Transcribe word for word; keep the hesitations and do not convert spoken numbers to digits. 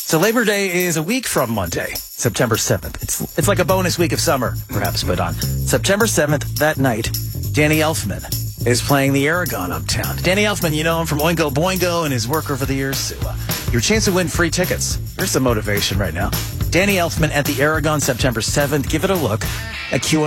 So Labor Day is a week from Monday, September seventh. It's it's like a bonus week of summer, perhaps, but on September seventh, that night, Danny Elfman is playing the Aragon uptown. Danny Elfman, you know him from Oingo Boingo and his work over the years. So, uh, your chance to win free tickets. There's some motivation right now. Danny Elfman at the Aragon, September seventh. Give it a look at Q